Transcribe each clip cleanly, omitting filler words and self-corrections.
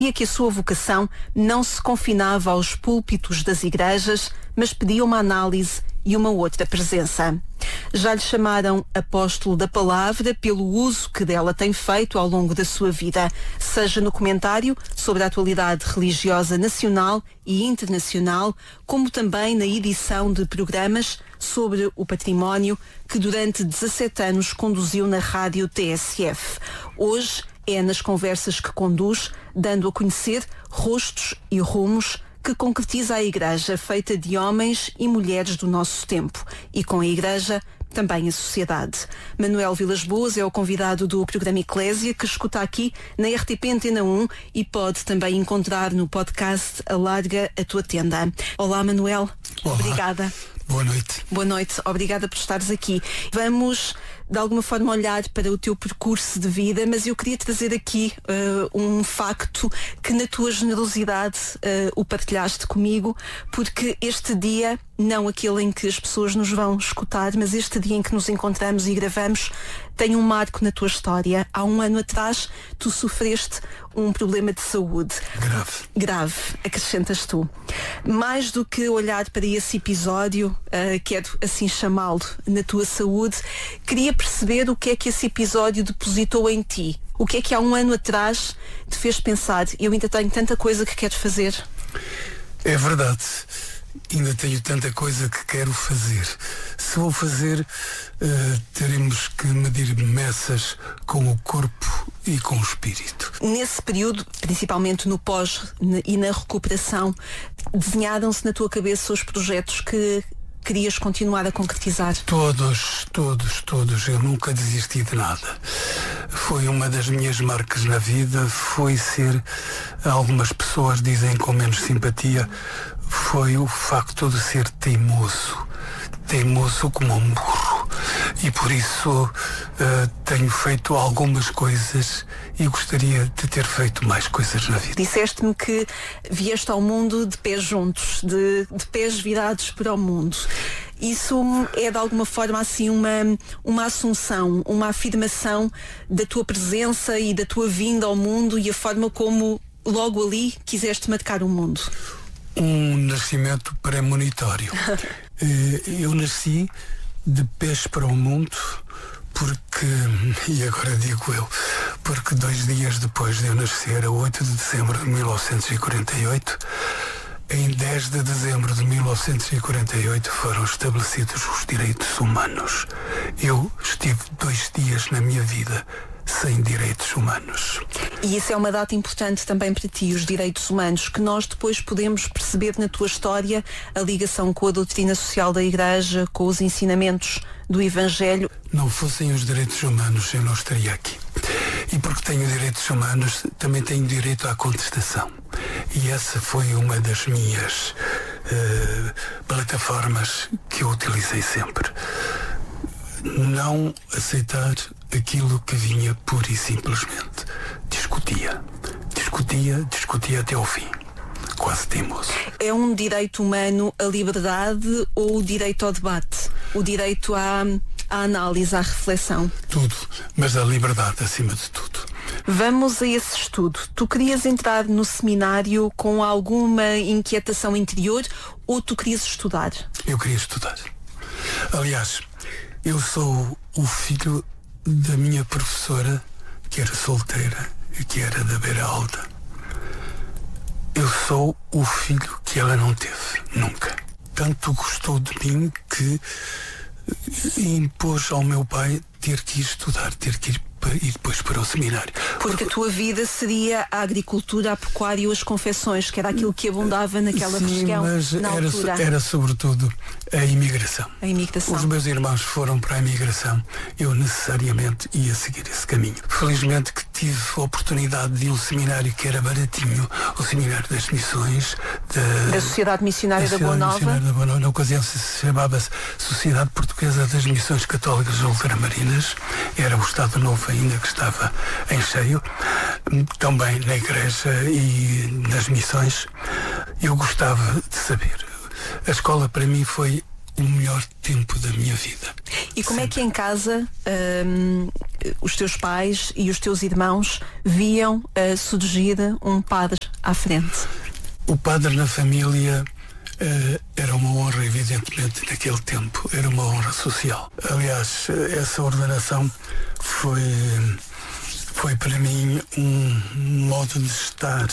e que a sua vocação não se confinava aos púlpitos das igrejas, mas pedia uma análise e uma outra presença. Já lhe chamaram apóstolo da palavra pelo uso que dela tem feito ao longo da sua vida, seja no comentário sobre a atualidade religiosa nacional e internacional, como também na edição de programas sobre o património que durante 17 anos conduziu na rádio TSF. Hoje é nas conversas que conduz, dando a conhecer rostos e rumos que concretiza a Igreja, feita de homens e mulheres do nosso tempo, e com a Igreja também a sociedade. Manuel Vilas Boas é o convidado do programa Eclésia, que escuta aqui na RTP Antena 1 e pode também encontrar no podcast Alarga a Tua Tenda. Olá, Manuel. Olá. Obrigada. Boa noite. Boa noite. Obrigada por estares aqui. Vamos, de alguma forma, olhar para o teu percurso de vida, mas eu queria trazer aqui um facto que na tua generosidade o partilhaste comigo, porque este dia, não aquele em que as pessoas nos vão escutar, mas este dia em que nos encontramos e gravamos, tem um marco na tua história. Há um ano atrás, tu sofreste um problema de saúde. Grave, acrescentas tu. Mais do que olhar para esse episódio, quero assim chamá-lo, na tua saúde, queria perceber o que é que esse episódio depositou em ti. O que é que há um ano atrás te fez pensar, eu ainda tenho tanta coisa que quero fazer? É verdade. Ainda tenho tanta coisa que quero fazer. Se vou fazer, teremos que medir meças com o corpo e com o espírito. Nesse período, principalmente no pós e na recuperação, desenharam-se na tua cabeça os projetos que querias continuar a concretizar? Todos. Eu nunca desisti de nada. Foi uma das minhas marcas na vida, foi ser, algumas pessoas dizem com menos simpatia, foi o facto de ser teimoso como um burro. E por isso tenho feito algumas coisas e gostaria de ter feito mais coisas na vida. Disseste-me que vieste ao mundo de pés juntos, de pés virados para o mundo. Isso é de alguma forma assim uma assunção, uma afirmação da tua presença e da tua vinda ao mundo e a forma como logo ali quiseste marcar o mundo. Um nascimento premonitório. Eu nasci de pés para o mundo porque, e agora digo eu, porque 2 dias depois de eu nascer, a 8 de dezembro de 1948, em 10 de dezembro de 1948 foram estabelecidos os direitos humanos. Eu estive 2 dias na minha vida sem direitos humanos. E isso é uma data importante também para ti, os direitos humanos, que nós depois podemos perceber na tua história a ligação com a doutrina social da Igreja, com os ensinamentos do Evangelho. Não fossem os direitos humanos, eu não estaria aqui. E porque tenho direitos humanos, também tenho direito à contestação. E essa foi uma das minhas plataformas que eu utilizei sempre. Não aceitar aquilo que vinha pura e simplesmente. Discutia até ao fim. Quase teimoso. É um direito humano a liberdade ou o direito ao debate? O direito à análise, à reflexão? Tudo, mas a liberdade acima de tudo. Vamos a esse estudo. Tu querias entrar no seminário com alguma inquietação interior ou tu querias estudar? Eu queria estudar. Aliás, eu sou o filho da minha professora, que era solteira e que era da Beira Alta. Eu sou o filho que ela não teve, nunca. Tanto gostou de mim que impôs ao meu pai ter que ir estudar, ter que ir e depois para o seminário. Porque a tua vida seria a agricultura, a pecuária ou as confecções, que era aquilo que abundava naquela região, mas na altura. Era sobretudo a imigração. A imigração. Os meus irmãos foram para a imigração, eu necessariamente ia seguir esse caminho. Felizmente que tive a oportunidade de um seminário que era baratinho, o Seminário das Missões da Sociedade Missionária da Boa Nova. Na ocasião chamava-se Sociedade Portuguesa das Missões Católicas Ultramarinas, era o Estado Novo ainda que estava em cheio, também na igreja e nas missões. Eu gostava de saber. A escola para mim foi o melhor tempo da minha vida. E como é que em casa os teus pais e os teus irmãos viam surgir um padre à frente? O padre na família era uma honra, evidentemente, naquele tempo. Era uma honra social. Aliás, essa ordenação foi para mim um modo de estar,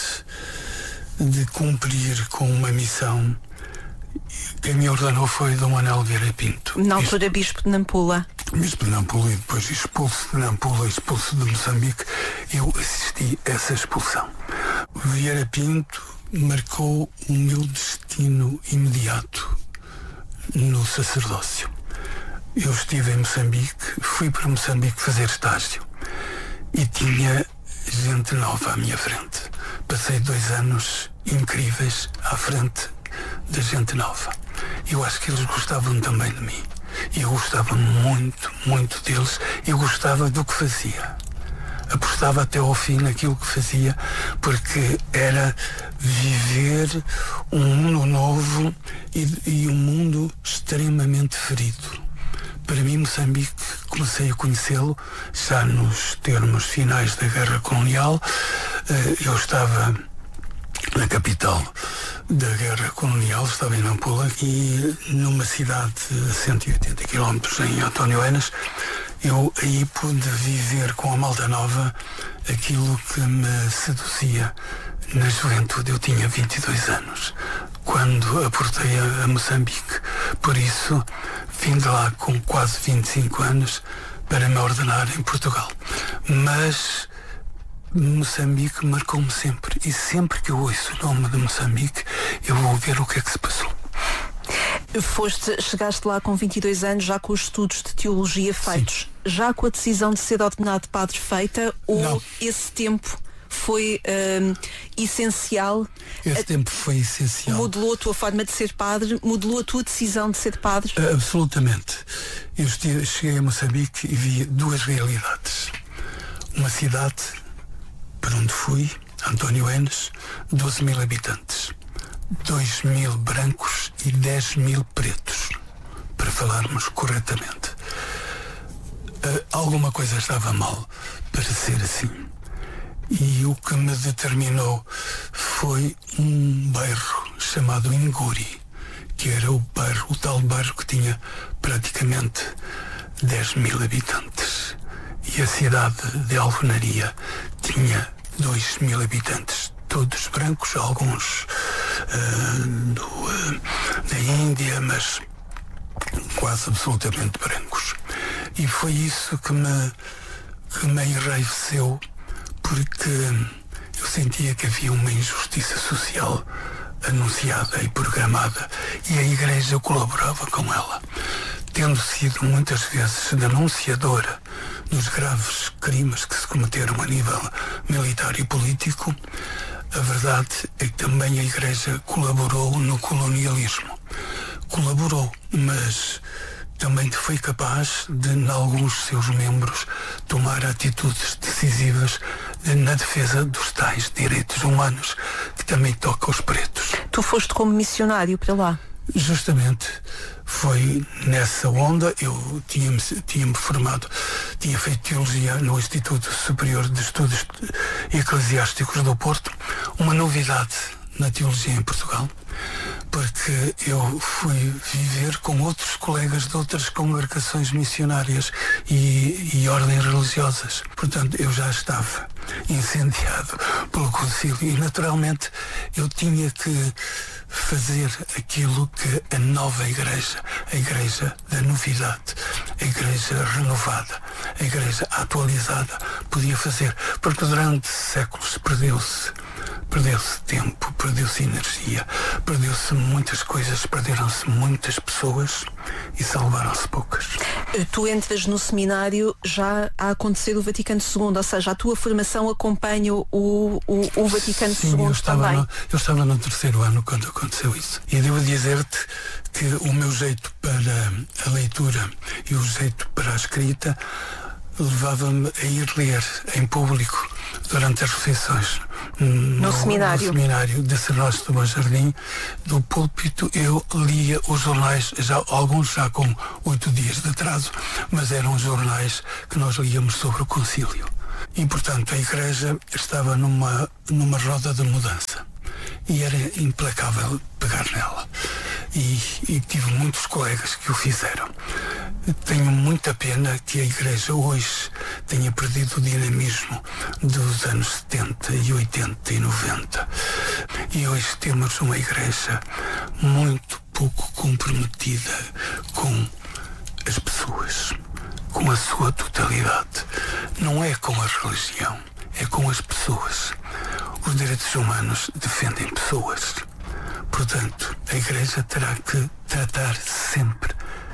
de cumprir com uma missão. Quem me ordenou foi Dom Manuel Vieira Pinto. Na altura, Bispo de Nampula. Bispo de Nampula, e depois expulso de Nampula, expulso de Moçambique. Eu assisti a essa expulsão. Vieira Pinto marcou o meu destino imediato no sacerdócio. Eu estive em Moçambique, fui para Moçambique fazer estágio e tinha gente nova à minha frente. Passei 2 anos incríveis à frente da gente nova. Eu acho que eles gostavam também de mim. Eu gostava muito, muito deles e gostava do que fazia. Apostava até ao fim naquilo que fazia, porque era viver um mundo novo e um mundo extremamente ferido. Para mim, Moçambique, comecei a conhecê-lo já nos termos finais da Guerra Colonial. Eu estava na capital da Guerra Colonial, estava em Nampula, e numa cidade a 180 km em António Enas, eu aí pude viver com a malta nova aquilo que me seduzia na juventude. Eu tinha 22 anos quando aportei a Moçambique, por isso vim de lá com quase 25 anos para me ordenar em Portugal. Mas Moçambique marcou-me sempre, e sempre que eu ouço o nome de Moçambique eu vou ver o que é que se passou. Chegaste lá com 22 anos, já com os estudos de teologia feitos. Sim. Já com a decisão de ser ordenado padre feita, ou não, esse tempo foi essencial? Esse tempo foi essencial. Modelou a tua forma de ser padre? Modelou a tua decisão de ser padre? Absolutamente. Eu cheguei a Moçambique e vi 2 realidades. Uma cidade para onde fui, António Enas, 12.000 habitantes. 2.000 brancos e 10.000 pretos, para falarmos corretamente. Alguma coisa estava mal para ser assim. E o que me determinou foi um bairro chamado Inguri, que era o tal bairro que tinha praticamente 10.000 habitantes. E a cidade de Alvenaria tinha 2.000 habitantes, todos brancos, alguns da Índia, mas quase absolutamente brancos. E foi isso que me enraiveceu, porque eu sentia que havia uma injustiça social anunciada e programada, e a Igreja colaborava com ela. Tendo sido muitas vezes denunciadora dos graves crimes que se cometeram a nível militar e político, a verdade é que também a Igreja colaborou no colonialismo. Colaborou, mas também foi capaz de, em alguns seus membros, tomar atitudes decisivas na defesa dos tais direitos humanos, que também toca aos pretos. Tu foste como missionário para lá? Justamente, foi nessa onda. Eu tinha-me formado, tinha feito teologia no Instituto Superior de Estudos Eclesiásticos do Porto, uma novidade na teologia em Portugal, porque eu fui viver com outros colegas de outras congregações missionárias e ordens religiosas. Portanto, eu já estava incendiado pelo concílio e, naturalmente, eu tinha que fazer aquilo que a nova igreja, a igreja da novidade, a igreja renovada, a igreja atualizada podia fazer, porque durante séculos perdeu-se tempo, perdeu-se energia, perdeu-se muitas coisas, perderam-se muitas pessoas e salvaram-se poucas. Tu entras no seminário já a acontecer o Vaticano II, ou seja, a tua formação acompanha o Vaticano II também. Eu estava no 3º ano quando aconteceu isso. E devo dizer-te que o meu jeito para a leitura e o jeito para a escrita levava-me a ir ler em público durante as refeições no seminário de Serralves do Bom Jardim, do púlpito, eu lia os jornais, alguns já com 8 dias de atraso, mas eram jornais que nós líamos sobre o concílio. E, portanto, a igreja estava numa roda de mudança. E era implacável pegar nela. E tive muitos colegas que o fizeram. Tenho muita pena que a igreja hoje tenha perdido o dinamismo dos anos 70 e 80 e 90. E hoje temos uma igreja muito pouco comprometida com as pessoas, com a sua totalidade. Não é com a religião, é com as pessoas. Os direitos humanos defendem pessoas. Portanto, a igreja terá que tratar sempre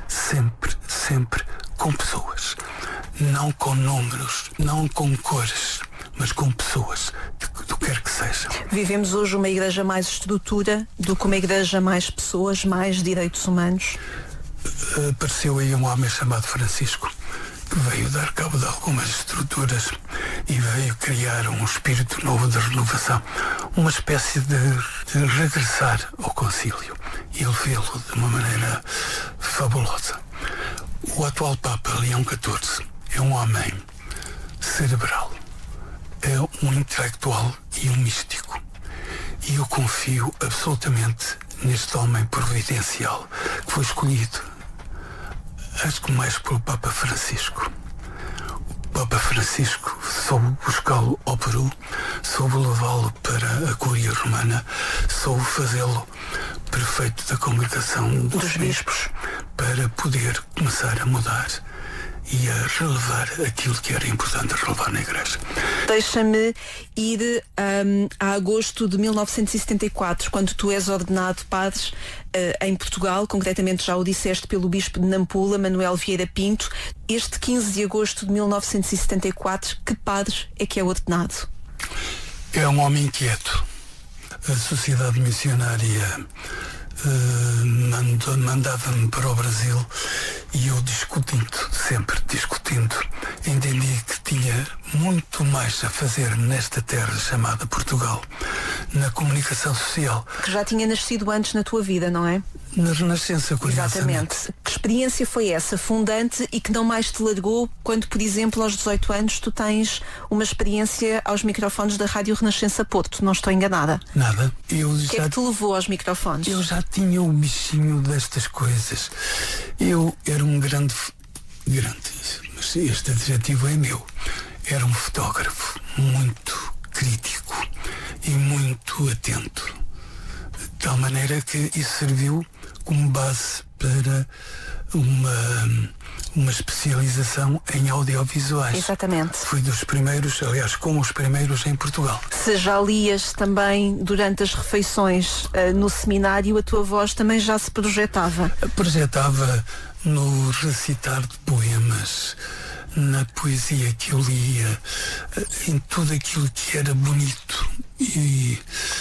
com pessoas. Não com números, não com cores, mas com pessoas, do que quer que seja. Vivemos hoje uma igreja mais estrutura do que uma igreja mais pessoas, mais direitos humanos? Apareceu aí um homem chamado Francisco, que veio dar cabo de algumas estruturas e veio criar um espírito novo de renovação, uma espécie de regressar ao concílio. E ele fê-lo de uma maneira fabulosa. O atual Papa, Leão XIV, é um homem cerebral, é um intelectual e um místico. E eu confio absolutamente neste homem providencial que foi escolhido, acho que mais pelo Papa Francisco. O Papa Francisco soube buscá-lo ao Peru, soube levá-lo para a Cúria Romana, soube fazê-lo prefeito da Congregação dos Bispos, para poder começar a mudar e a relevar aquilo que era importante relevar na igreja. Deixa-me ir a agosto de 1974, quando tu és ordenado padre em Portugal, concretamente já o disseste pelo bispo de Nampula, Manuel Vieira Pinto. Este 15 de agosto de 1974, que padre é que é ordenado? É um homem inquieto. A Sociedade Missionária mandava-me para o Brasil e eu sempre discutindo, entendi que tinha muito mais a fazer nesta terra chamada Portugal, na comunicação social. Que já tinha nascido antes na tua vida, não é? Na Renascença, curiosamente. Exatamente. Que experiência foi essa, fundante, e que não mais te largou quando, por exemplo, aos 18 anos, tu tens uma experiência aos microfones da Rádio Renascença Porto? Não estou enganada? Nada. O que é que te levou aos microfones? Eu já tinha o bichinho destas coisas. Eu era um grande, mas este adjetivo é meu. Era um fotógrafo muito crítico e muito atento. De tal maneira que isso serviu como base para uma especialização em audiovisuais. Exatamente. Fui dos primeiros, aliás, com os primeiros em Portugal. Se já lias também durante as refeições no seminário, a tua voz também já se projetava? Projetava no recitar de poemas, na poesia que eu lia, em tudo aquilo que era bonito e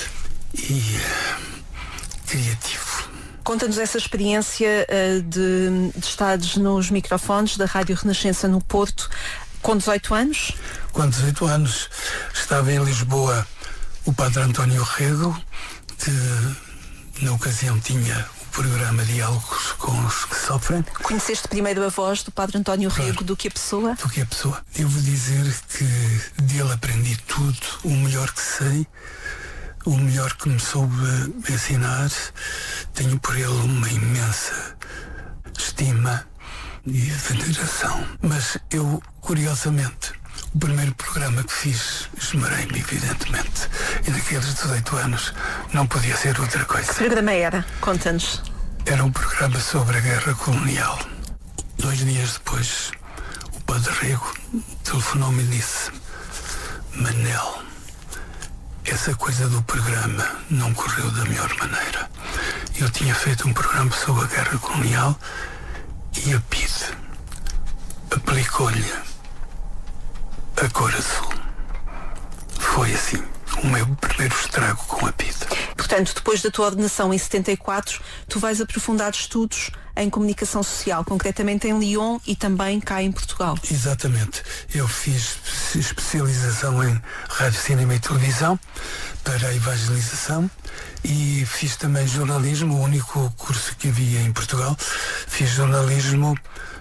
criativo. Conta-nos essa experiência de estares nos microfones da Rádio Renascença no Porto com 18 anos? Com 18 anos estava em Lisboa o Padre António Rego, que na ocasião tinha o programa Diálogos com os que Sofrem. Conheceste primeiro a voz do Padre António Rego do que a pessoa? Do que a pessoa. Devo dizer que dele aprendi tudo, o melhor que sei, o melhor que me soube ensinar. Tenho por ele uma imensa estima e veneração. Mas eu, curiosamente, o primeiro programa que fiz, esmerei-me, evidentemente. E naqueles 18 anos não podia ser outra coisa. Que programa era? Conta-nos. Era um programa sobre a guerra colonial. 2 dias depois, o Padre Rego telefonou-me e disse: Manel, essa coisa do programa não correu da melhor maneira. Eu tinha feito um programa sobre a guerra colonial e a PID aplicou-lhe a cor azul. Foi assim o meu primeiro estrago com a PID. portanto, depois da tua ordenação em 74, tu vais aprofundar estudos em comunicação social, concretamente em Lyon e também cá em Portugal. Exatamente. Eu fiz especialização em rádio, cinema e televisão para a evangelização e fiz também jornalismo, o único curso que havia em Portugal. Fiz jornalismo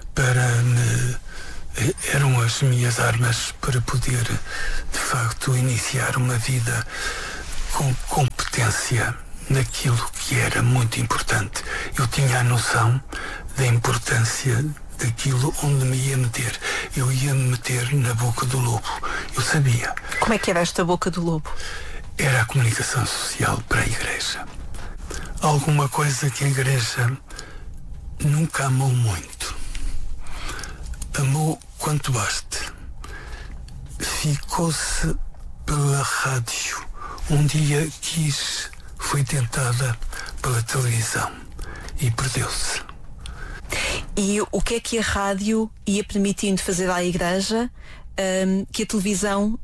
eram as minhas armas para poder, de facto, iniciar uma vida com competência naquilo que era muito importante. Eu tinha a noção da importância daquilo onde me ia meter. Eu ia me meter na boca do lobo. Eu sabia. Como é que era esta boca do lobo? Era a comunicação social para a Igreja. Alguma coisa que a Igreja nunca amou muito. Amou quanto baste. Ficou-se pela rádio. Um dia foi tentada pela televisão e perdeu-se. E o que é que a rádio ia permitindo fazer à Igreja que a televisão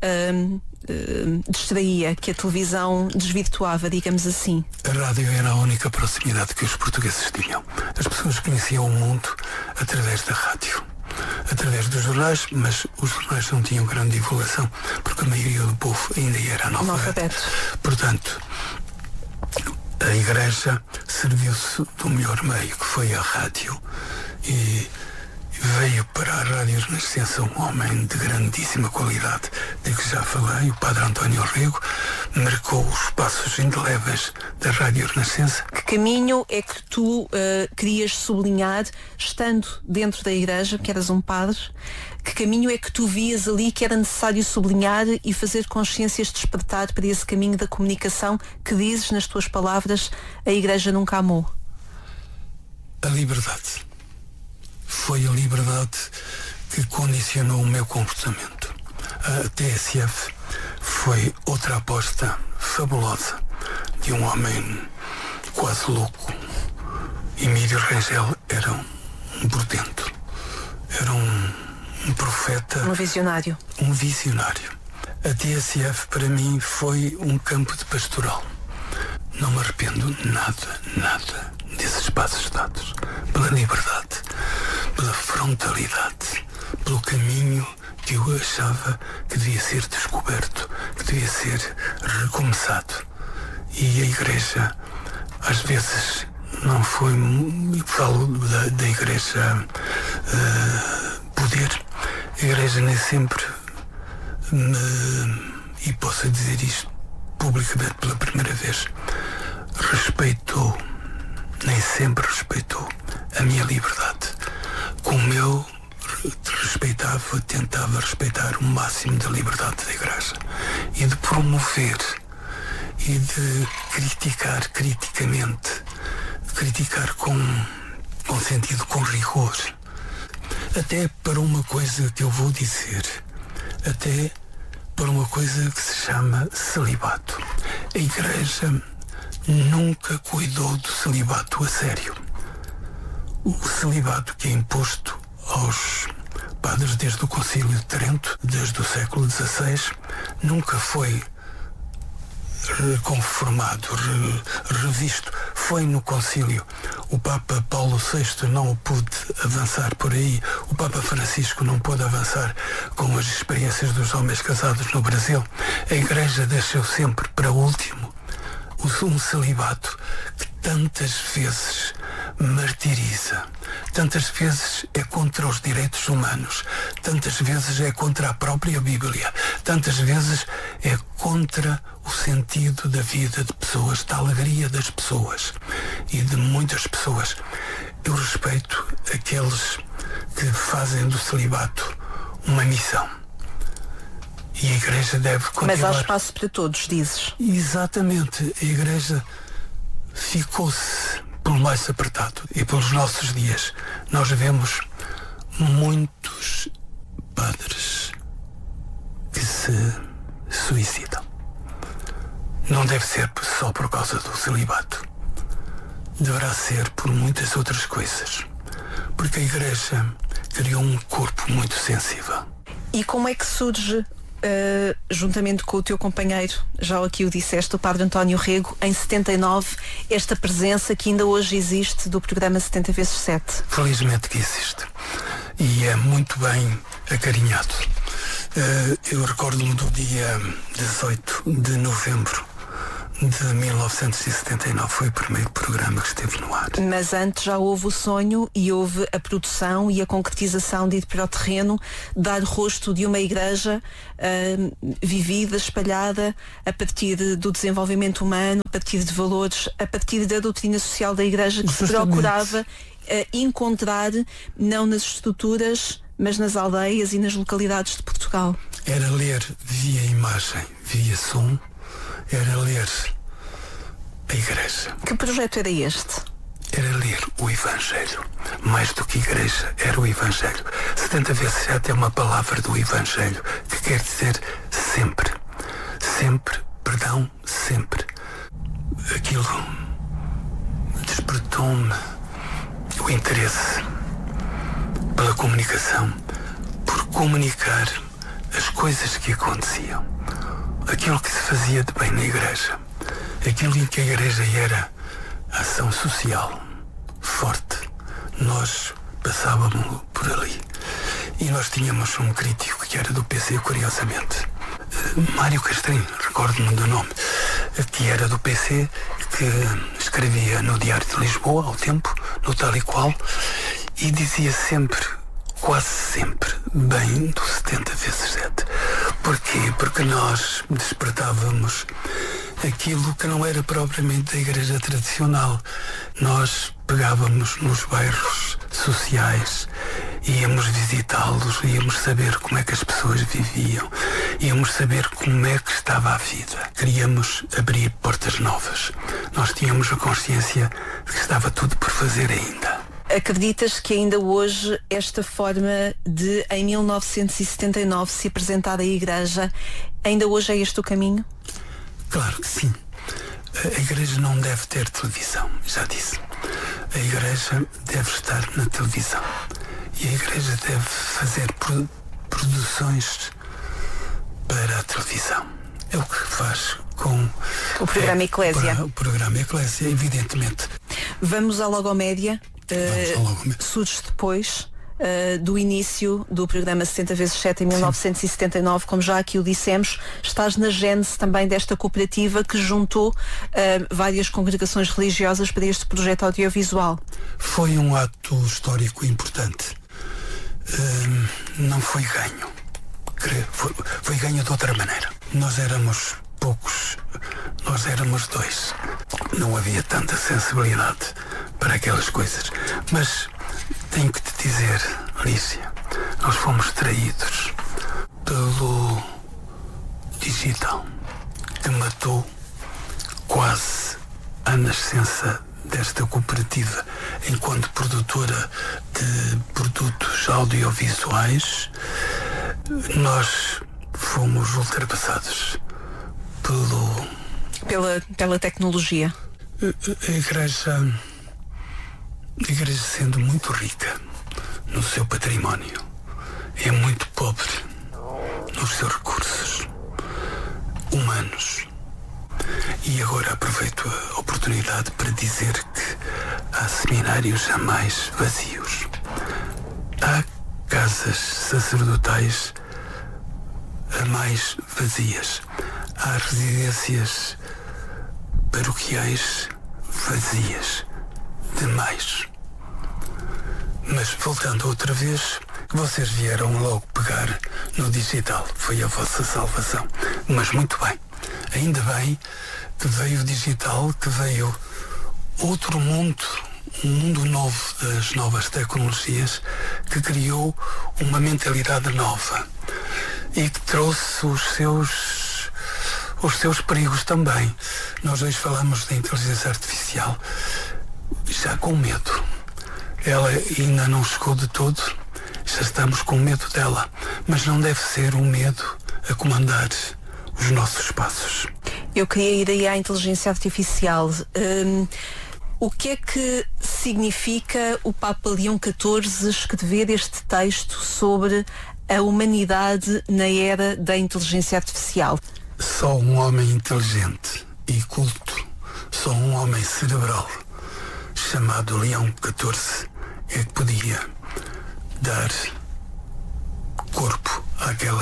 distraía, que a televisão desvirtuava, digamos assim? A rádio era a única proximidade que os portugueses tinham. As pessoas conheciam o mundo através da rádio, através dos jornais, mas os jornais não tinham grande divulgação, porque a maioria do povo ainda era analfabeto. Portanto, a Igreja serviu-se do melhor meio, que foi a rádio, e veio para a Rádio Renascença um homem de grandíssima qualidade, de que já falei, o Padre António Rego, marcou os passos indeléveis da Rádio Renascença. Que caminho é que tu querias sublinhar, estando dentro da Igreja, que eras um padre, que caminho é que tu vias ali que era necessário sublinhar e fazer consciências despertar para esse caminho da comunicação que dizes nas tuas palavras, a Igreja nunca amou? A liberdade. Foi a liberdade que condicionou o meu comportamento. A TSF foi outra aposta fabulosa de um homem quase louco. Emílio Rangel era um portento, era um profeta. Um visionário. Um visionário. A TSF para mim foi um campo de pastoral. Não me arrependo nada desses passos dados. Pela liberdade, pela frontalidade, pelo caminho que eu achava que devia ser descoberto, que devia ser recomeçado. E a Igreja, às vezes, não foi... Falo da Igreja poder. A Igreja nem sempre e posso dizer isto publicamente pela primeira vez, respeitou, nem sempre respeitou a minha liberdade. Como eu respeitava, tentava respeitar o máximo da liberdade da Igreja e de promover e de criticar criticamente, de criticar com sentido, com rigor, até para uma coisa que eu vou dizer, até para uma coisa que se chama celibato. A Igreja nunca cuidou do celibato a sério. O celibato que é imposto aos padres desde o Concílio de Trento, desde o século XVI, nunca foi reconformado, revisto. Foi no Concílio. O Papa Paulo VI não pôde avançar por aí. O Papa Francisco não pôde avançar com as experiências dos homens casados no Brasil. A Igreja deixou sempre para último um celibato que tantas vezes martiriza, tantas vezes é contra os direitos humanos, tantas vezes é contra a própria Bíblia, tantas vezes é contra o sentido da vida de pessoas, da alegria das pessoas e de muitas pessoas. Eu respeito aqueles que fazem do celibato uma missão. E a Igreja deve continuar. Mas há espaço para todos, dizes. Exatamente. A Igreja ficou-se pelo mais apertado. E pelos nossos dias nós vemos muitos padres que se suicidam. Não deve ser só por causa do celibato. Deverá ser por muitas outras coisas. Porque a Igreja criou um corpo muito sensível. E como é que surge juntamente com o teu companheiro, já aqui o disseste, o Padre António Rego, em 79, esta presença que ainda hoje existe do programa 70x7. Felizmente que existe. E é muito bem acarinhado. Eu recordo-me do dia 18 de novembro de 1979, foi o primeiro programa que esteve no ar. Mas antes já houve o sonho e houve a produção e a concretização de ir para o terreno, dar rosto de uma igreja vivida, espalhada, a partir do desenvolvimento humano, a partir de valores, a partir da doutrina social da igreja, que se procurava encontrar, não nas estruturas, mas nas aldeias e nas localidades de Portugal. Era ler via imagem, via som, era ler a igreja. Que projeto era este? Era ler o Evangelho. Mais do que igreja, era o Evangelho. 70x7 é uma palavra do Evangelho, que quer dizer sempre. Sempre, perdão, sempre. Aquilo despertou-me o interesse pela comunicação, por comunicar as coisas que aconteciam, aquilo que se fazia de bem na igreja, aquilo em que a igreja era ação social forte. Nós passávamos por ali e nós tínhamos um crítico que era do PC, curiosamente, Mário Castrinho, recordo-me do nome, que era do PC, que escrevia no Diário de Lisboa, ao tempo, no Tal e Qual, e dizia sempre, quase sempre, bem do 70x7. Porquê? Porque nós despertávamos aquilo que não era propriamente a igreja tradicional. Nós pegávamos nos bairros sociais, íamos visitá-los, íamos saber como é que as pessoas viviam, íamos saber como é que estava a vida. Queríamos abrir portas novas. Nós tínhamos a consciência de que estava tudo por fazer ainda. Acreditas que ainda hoje esta forma de, em 1979, se apresentar à igreja, ainda hoje é este o caminho? Claro que sim. A igreja não deve ter televisão, já disse. A igreja deve estar na televisão. E a igreja deve fazer produções para a televisão. É o que faz com o programa Eclésia. O programa Eclésia, evidentemente. Vamos à Logomédia. Surge depois do início do programa 70x7 em 1979, como já aqui o dissemos. Estás na gênese também desta cooperativa que juntou várias congregações religiosas para este projeto audiovisual. Foi um ato histórico importante. Não foi ganho. Foi ganho de outra maneira. Nós éramos poucos, nós éramos dois. Não havia tanta sensibilidade para aquelas coisas. Mas tenho que te dizer, Alicia, nós fomos traídos pelo digital, que matou quase a nascença desta cooperativa enquanto produtora de produtos audiovisuais. Nós fomos ultrapassados pela tecnologia. A igreja sendo muito rica no seu património, é muito pobre nos seus recursos humanos. E agora aproveito a oportunidade para dizer que há seminários jamais vazios. Há casas sacerdotais a mais vazias. Há residências paroquiais vazias demais. Mas voltando outra vez, vocês vieram logo pegar no digital. Foi a vossa salvação. Mas muito bem. Ainda bem que veio o digital, que veio outro mundo, um mundo novo das novas tecnologias, que criou uma mentalidade nova e que trouxe os seus perigos também. Nós hoje falamos da inteligência artificial já com medo. Ela ainda não chegou de todo, já estamos com medo dela, mas não deve ser um medo a comandar os nossos passos. Eu queria ir aí à inteligência artificial. O que é que significa o Papa Leão XIV escrever este texto sobre a humanidade na era da inteligência artificial? Só um homem inteligente e culto, só um homem cerebral, chamado Leão XIV, é que podia dar corpo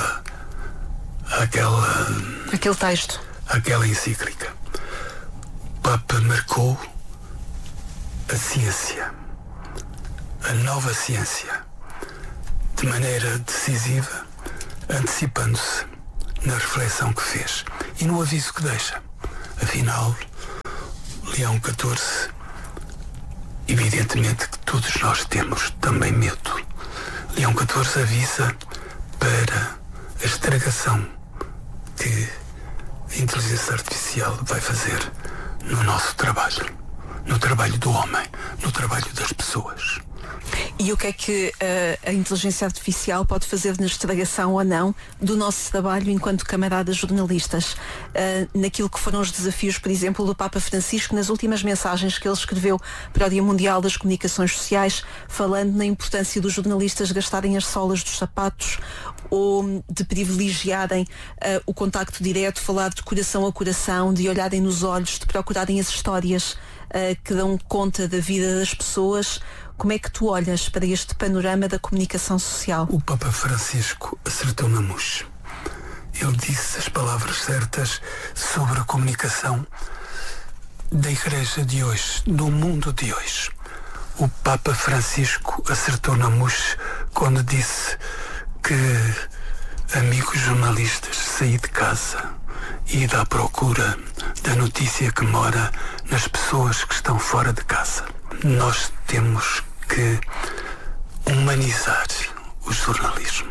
Aquele texto. Àquela encíclica. O Papa marcou a ciência, a nova ciência, de maneira decisiva, antecipando-se na reflexão que fez e no aviso que deixa. Afinal, Leão XIV, evidentemente que todos nós temos também medo. Leão XIV avisa para a estragação que a inteligência artificial vai fazer no nosso trabalho, no trabalho do homem, no trabalho das pessoas. E o que é que a inteligência artificial pode fazer na estragação ou não do nosso trabalho enquanto camaradas jornalistas? Naquilo que foram os desafios, por exemplo, do Papa Francisco, nas últimas mensagens que ele escreveu para o Dia Mundial das Comunicações Sociais, falando na importância dos jornalistas gastarem as solas dos sapatos ou de privilegiarem o contacto direto, falar de coração a coração, de olharem nos olhos, de procurarem as histórias que dão conta da vida das pessoas. Como é que tu olhas para este panorama da comunicação social? O Papa Francisco acertou na mousse. Ele disse as palavras certas sobre a comunicação da Igreja de hoje, do mundo de hoje. O Papa Francisco acertou na mousse quando disse que, amigos jornalistas, saí de casa e ir à procura da notícia que mora nas pessoas que estão fora de casa. Nós temos que humanizar o jornalismo.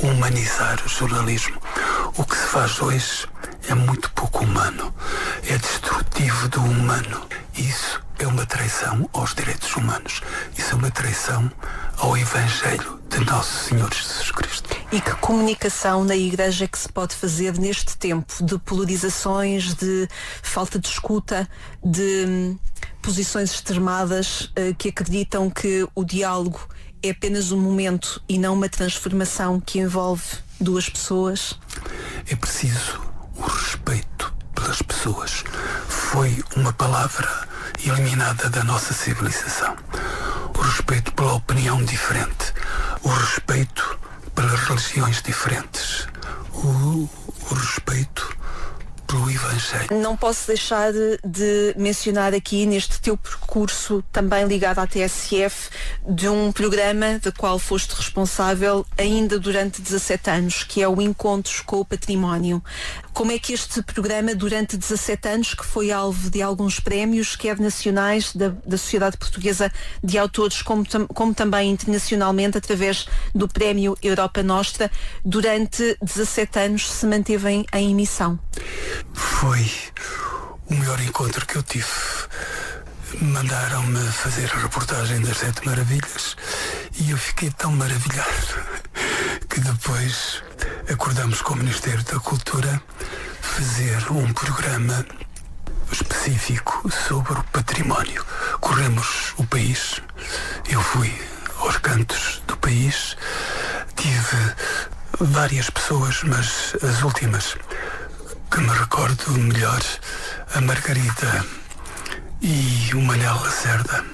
O que se faz hoje é muito pouco humano, é destrutivo do humano. Isso é uma traição aos direitos humanos. Isso é uma traição ao Evangelho de Nosso Senhor Jesus Cristo. E que comunicação na Igreja é que se pode fazer neste tempo de polarizações, de falta de escuta, de posições extremadas que acreditam que o diálogo é apenas um momento e não uma transformação que envolve duas pessoas? É preciso o respeito pelas pessoas. Foi uma palavra eliminada da nossa civilização. O respeito pela opinião diferente. O respeito pelas religiões diferentes. O respeito pelo Evangelho. Não posso deixar de mencionar aqui, neste teu percurso também ligado à TSF, de um programa do qual foste responsável ainda durante 17 anos, que é o Encontros com o Património. Como é que este programa, durante 17 anos, que foi alvo de alguns prémios, quer nacionais da Sociedade Portuguesa de Autores, como também internacionalmente, através do Prémio Europa Nostra, durante 17 anos se manteve em emissão? Foi o melhor encontro que eu tive. Mandaram-me fazer a reportagem das 7 Maravilhas e eu fiquei tão maravilhado que depois acordamos com o Ministério da Cultura fazer um programa específico sobre o património. Corremos o país, eu fui aos cantos do país, tive várias pessoas, mas as últimas que me recordo melhor, a Margarida e o Manel Lacerda,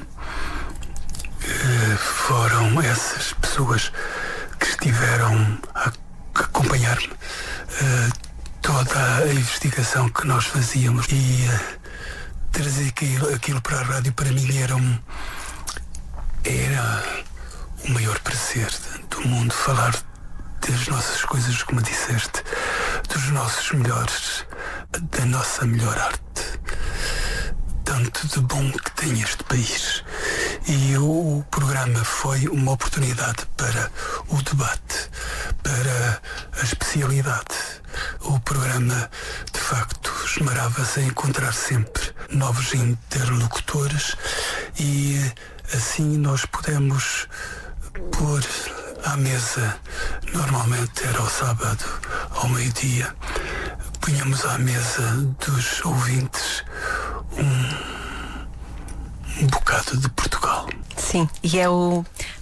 foram essas pessoas que estiveram a acompanhar-me toda a investigação que nós fazíamos, e trazer aquilo para a rádio para mim era o maior prazer do mundo. Falar das nossas coisas, como disseste, dos nossos melhores, da nossa melhor arte, tanto de bom que tem este país. E o programa foi uma oportunidade para o debate, para a especialidade. O programa, de facto, esmerava-se a encontrar sempre novos interlocutores e assim nós pudemos pôr à mesa, normalmente era ao sábado, ao meio-dia, punhamos à mesa dos ouvintes um bocado de Portugal. Sim, e é o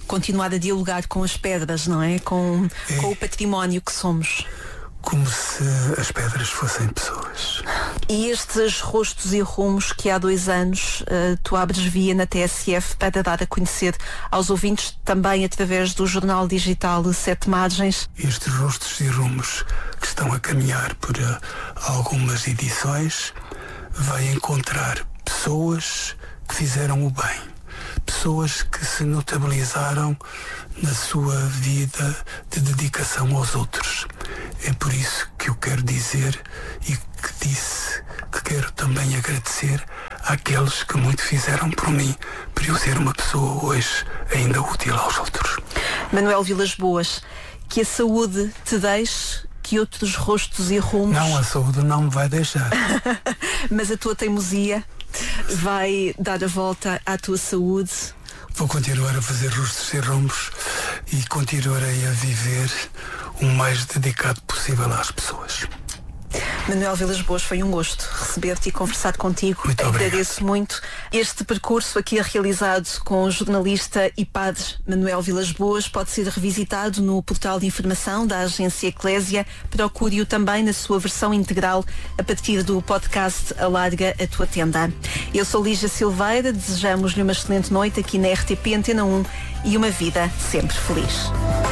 continuar a dialogar com as pedras, não é? Com o património que somos. Como se as pedras fossem pessoas. E estes rostos e rumos que há 2 anos tu abres via na TSF para dar a conhecer aos ouvintes, também através do jornal digital 7 Margens. Estes rostos e rumos que estão a caminhar por algumas edições vai encontrar pessoas que fizeram o bem, pessoas que se notabilizaram na sua vida de dedicação aos outros. É por isso que eu quero dizer e que disse que quero também agradecer àqueles que muito fizeram por mim, para eu ser uma pessoa hoje ainda útil aos outros. Manuel Vilas Boas, que a saúde te deixe, que outros rostos e rumos... Não, a saúde não me vai deixar. Mas a tua teimosia vai dar a volta à tua saúde. Vou continuar a fazer rostos e rumos e continuarei a viver o mais dedicado possível às pessoas. Manuel Vilas Boas, foi um gosto receber-te e conversar contigo. Muito obrigado. Agradeço muito este percurso aqui realizado com o jornalista e padre Manuel Vilas Boas. Pode ser revisitado no portal de informação da Agência Eclésia. Procure-o também na sua versão integral a partir do podcast Alarga a Tua Tenda. Eu sou Lígia Silveira, desejamos-lhe uma excelente noite aqui na RTP Antena 1 e uma vida sempre feliz.